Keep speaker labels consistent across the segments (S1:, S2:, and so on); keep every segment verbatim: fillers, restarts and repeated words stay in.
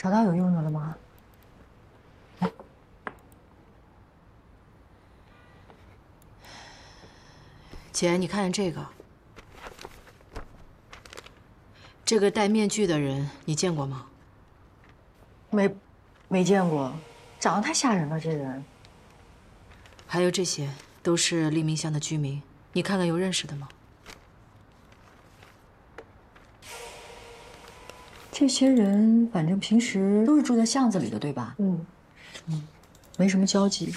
S1: 找到有用的了吗？来，
S2: 姐，你看看这个，这个戴面具的人，你见过吗？
S1: 没，没见过，长得太吓人了，这人。
S2: 还有这些都是黎明乡的居民，你看看有认识的吗？
S1: 这些人反正平时都是住在巷子里的，对吧？嗯，嗯，没什么交集。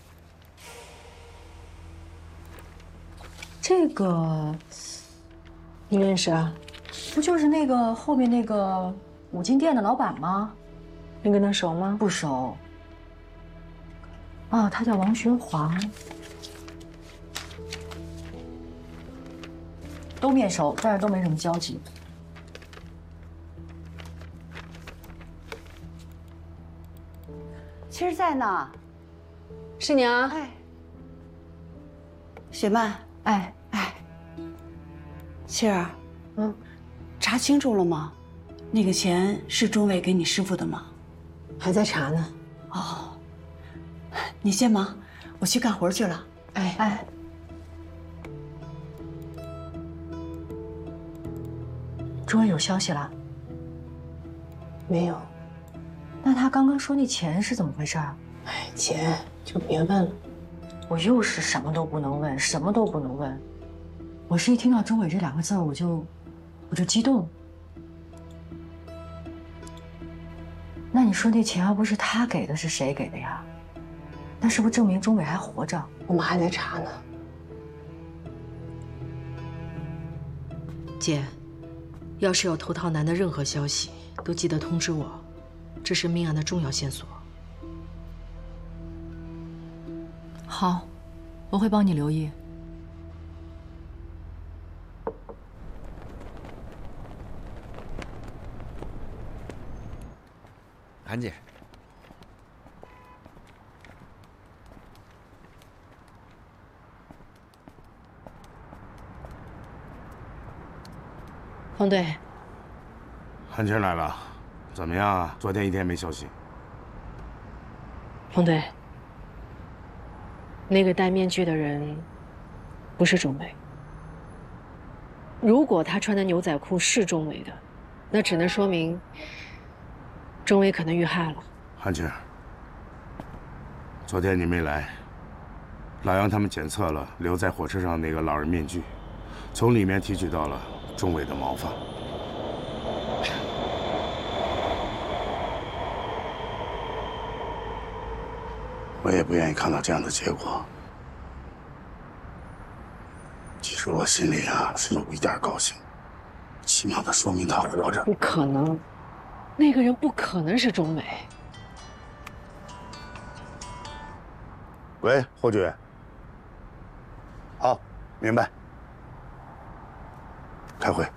S1: 这个
S3: 你认识啊？
S1: 不就是那个后面那个五金店的老板吗？
S3: 你跟他熟吗？
S1: 不熟。啊，他叫王学华。都面熟，但是都没什么交集。
S4: 七儿在呢。
S3: 是娘。
S4: 哎，雪曼，
S1: 哎
S4: 哎，七儿，
S3: 嗯，
S4: 查清楚了吗？那个钱是钟伟给你师傅的吗？
S3: 还在查呢。
S4: 哦，你先忙，我去干活去了。
S3: 哎
S1: 哎，钟伟有消息了？
S3: 没有。
S1: 那他刚刚说那钱是怎么回事？
S3: 哎，钱就别问了。
S1: 我又是什么都不能问，什么都不能问。我是一听到钟伟这两个字我就我就激动。那你说那钱要不是他给的，是谁给的呀？那是不是证明钟伟还活着？
S3: 我们还在查呢。
S2: 姐，要是有头套男的任何消息，都记得通知我，这是命案的重要线索。
S1: 好，我会帮你留意。
S5: 韩姐，
S3: 方队，
S6: 韩青来了，怎么样啊？昨天一天没消息。
S3: 方队，那个戴面具的人不是钟伟。如果他穿的牛仔裤是钟伟的，那只能说明钟伟可能遇害了。
S6: 韩青，昨天你没来，老杨他们检测了留在火车上那个老人面具，从里面提取到了钟伟的毛发。我也不愿意看到这样的结果。其实我心里啊是有一点高兴，起码它说明他活着。
S3: 不可能，那个人不可能是钟伟。
S6: 喂，侯局。好，明白。开会。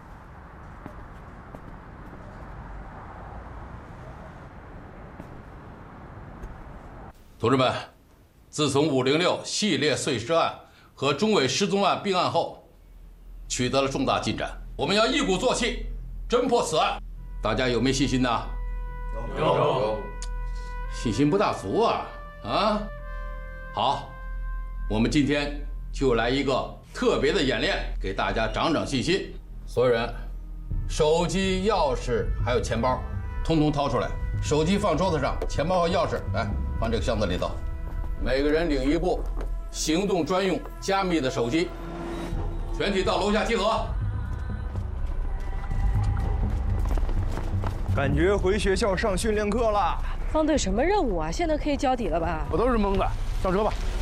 S7: 同志们，自从五零六系列碎尸案和钟伟失踪案并案后，取得了重大进展。我们要一鼓作气，侦破此案。大家有没信心呢？有。有。信心不大足啊！啊，好，我们今天就来一个特别的演练，给大家长长信心。所有人，手机、钥匙还有钱包，通通掏出来。手机放桌子上，钱包和钥匙，来。放这个箱子里头，每个人领一部行动专用加密的手机。全体到楼下集合。
S8: 感觉回学校上训练课了。
S3: 方队什么任务啊？现在可以交底了吧？
S6: 我都是懵的，上车吧。